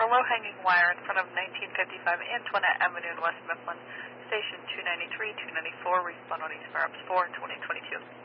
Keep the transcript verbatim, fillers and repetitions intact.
a low-hanging wire in front of nineteen fifty-five Antoinette Avenue in West Mifflin. Station two ninety-three, two ninety-four, respond on East Farms four, twenty twenty-two.